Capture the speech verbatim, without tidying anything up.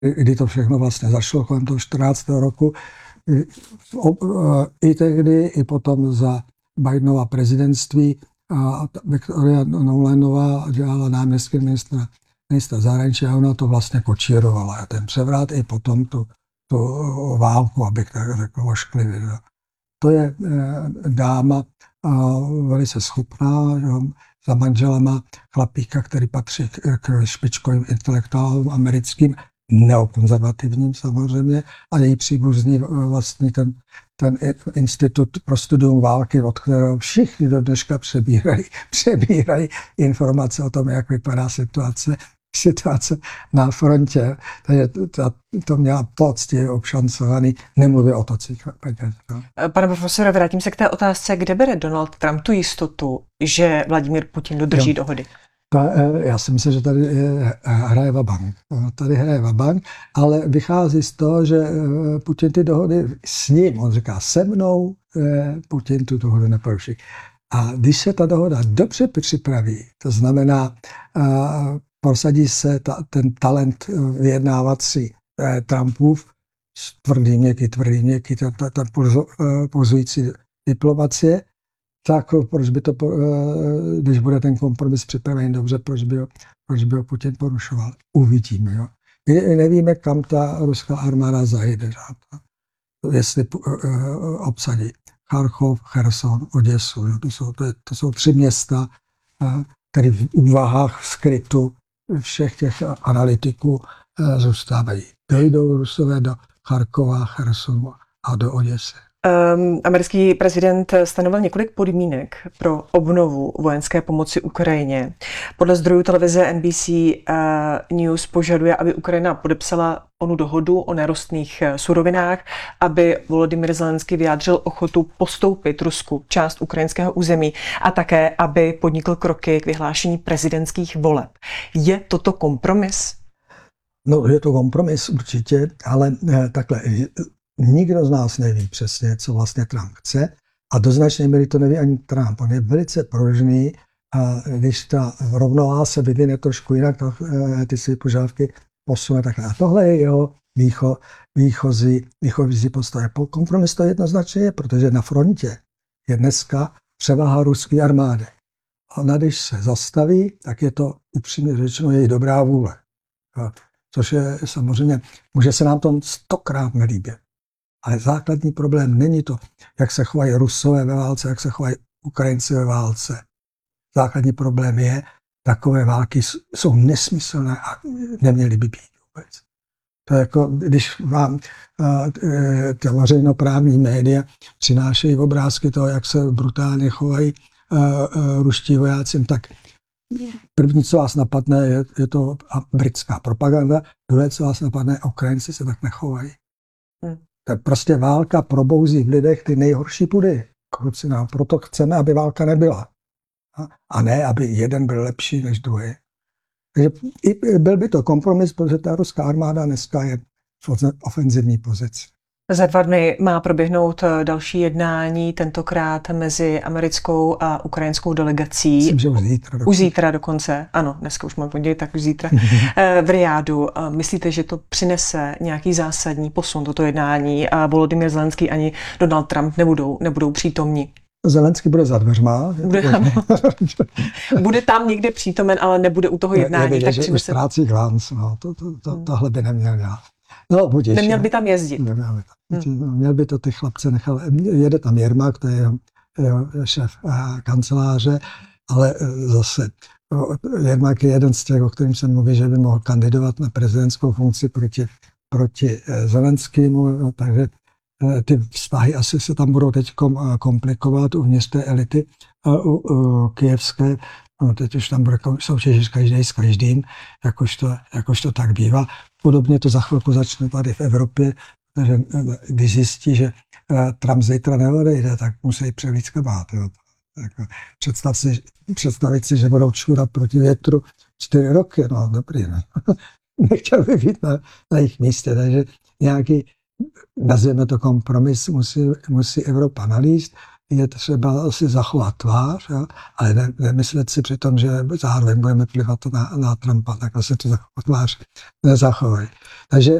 kdy to všechno vlastně zašlo kolem toho čtrnáctého roku. I tehdy, i potom za Bidenova prezidentství a Victoria Nulandová dělala náměstky ministra, ministra zahraničí a ona to vlastně kočírovala. Ten převrat i potom tu, tu válku, abych tak řekl ošklivě. To je dáma velice schopná, za manželema chlapíka, který patří k špičkovým intelektuálům americkým, neokonzervativním samozřejmě, a její příbuzný vlastně ten, ten institut pro studium války, od kterého všichni do dneška přebírají, přebírají informace o tom, jak vypadá situace, situace na frontě. Takže to, to, to měla poctivě obšancovaný, nemluvě o tocích peněz. No. Pane profesore, vrátím se k té otázce, kde bere Donald Trump tu jistotu, že Vladimír Putin dodrží jo. dohody? Ta, já si myslím, že tady hraje vabank. Tady hraje vabank, ale vychází z toho, že Putin ty dohody s ním, on říká se mnou, Putin tu dohodu neporuší. A když se ta dohoda dobře připraví, to znamená, prosadí se ta, ten talent vyjednávací Trumpův, tvrdý měkký, tvrdý měkký, ta, ta, ta pulzující diplomacie, tak proč by to, když bude ten kompromis připravený dobře, proč by ho, proč by ho Putin porušoval? Uvidíme. Jo? My nevíme, kam ta ruská armáda zajde. Jestli obsadí Charkov, Cherson, Oděsu. Jo? To, jsou, to, je, to jsou tři města, které v úvahách skrytu všech těch analytiků zůstávají. Dojdou Rusové do Charkova, Chersonu a do Oděsy. Um, americký prezident stanovil několik podmínek pro obnovu vojenské pomoci Ukrajině. Podle zdrojů televize N B C uh, News požaduje, aby Ukrajina podepsala onu dohodu o nerostných surovinách, aby Volodymyr Zelenský vyjádřil ochotu postoupit Rusku část ukrajinského území a také, aby podnikl kroky k vyhlášení prezidentských voleb. Je toto kompromis? No, je to kompromis určitě, ale eh, takhle. Nikdo z nás neví přesně, co vlastně Trump chce, a do značné míry to neví ani Trump. On je velice pružný a když ta rovnováha se vyvine trošku jinak, tak ty své požadavky posune takhle. A tohle je jeho výcho, výchozí, výchozí postoje. Kompromis to jednoznačně je, protože na frontě je dneska převaha ruské armády. A když se zastaví, tak je to upřímně řečeno její dobrá vůle. Což je samozřejmě, může se nám to stokrát nelíbit. Ale základní problém není to, jak se chovají Rusové ve válce, jak se chovají Ukrajinci ve válce. Základní problém je, takové války jsou nesmyslné a neměly by být vůbec. To je jako, když vám ty veřejnoprávní média přinášejí obrázky toho, jak se brutálně chovají ruští vojáci, tak první, co vás napadne, je, je to britská propaganda, druhé, co vás napadne, Ukrajinci se tak nechovají. Hmm. To je prostě válka probouzí v lidech ty nejhorší pudy. Kluci, nám proto chceme, aby válka nebyla. A ne, aby jeden byl lepší než druhý. Takže byl by to kompromis, protože ta ruská armáda dneska je v ofenzivní pozici. Za dva dny má proběhnout další jednání, tentokrát mezi americkou a ukrajinskou delegací. Myslím, že už zítra dokonce. Už zítra dokonce, ano, dneska už mám pondělí, tak už zítra v Rijádu. Myslíte, že to přinese nějaký zásadní posun, toto jednání, a Volodymyr Zelenský ani Donald Trump nebudou, nebudou přítomní? Zelenský bude za dveřma. Bude tam, bude tam někde přítomen, ale nebude u toho jednání. Je, je, tak že už ztrácí glánc, no, to, to, to, hmm. tohle by neměl dělat. No, budíš, Neměl by tam jezdit. Neměl by, tam. Hmm. Měl by to ty chlapce nechal. Jede tam Jermak, to je jeho, jeho šéf kanceláře, ale zase Jermak je jeden z těch, o kterým se mluví, že by mohl kandidovat na prezidentskou funkci proti, proti Zelenskému, no, takže ty vztahy asi se tam budou teď komplikovat uvnitř té elity kyjevské. No, teď už tam bude soutěžit každý s každým, jakož to, jakož to tak bývá. Podobně to za chvilku začne tady v Evropě, protože když zjistí, že Trump zítra neodejde, tak musí převlít kabát. Představ si, představit si, že budou čurat proti větru čtyři roky, no dobrý, ne? Nechtěl by být na, na jejich místě, takže nějaký, nazvěme to kompromis, musí, musí Evropa nalíst. je třeba si zachovat tvář, jo, ale ne, nemyslet si přitom, že zároveň budeme plivat na, na Trumpa, takhle se to zachovat tvář nezachovají. Takže